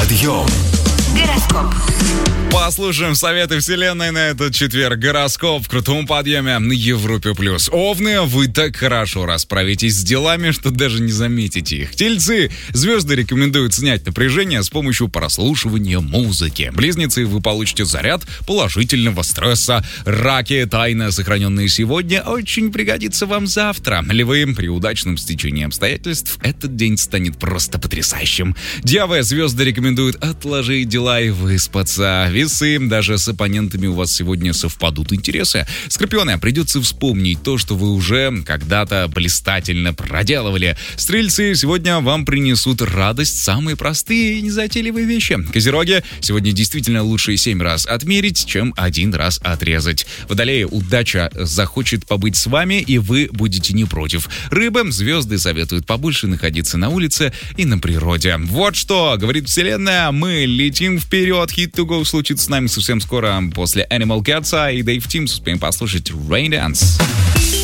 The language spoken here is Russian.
Подъем. Гороскоп. Послушаем советы вселенной на этот четверг. Гороскоп в крутом подъеме на Европе+. Овны, вы так хорошо расправитесь с делами, что даже не заметите их. Тельцы, звезды рекомендуют снять напряжение с помощью прослушивания музыки. Близнецы, вы получите заряд положительного стресса. Раки, тайны, сохраненные сегодня, очень пригодится вам завтра. Львы, при удачном стечении обстоятельств этот день станет просто потрясающим. Девы, звезды рекомендуют отложить дела и выспаться. Весы, даже с оппонентами у вас сегодня совпадут интересы. Скорпионы, придется вспомнить то, что вы уже когда-то блистательно проделывали. Стрельцы, сегодня вам принесут радость самые простые и незатейливые вещи. Козероги, сегодня действительно лучше 7 раз отмерить, чем 1 раз отрезать. Водолеи, удача захочет побыть с вами, и вы будете не против. Рыбы, звезды советуют побольше находиться на улице и на природе. Вот что говорит вселенная, мы летим вперед. Hit to go случится с нами совсем скоро. После Animal Cats и Dave Timms успеем послушать Rain Dance.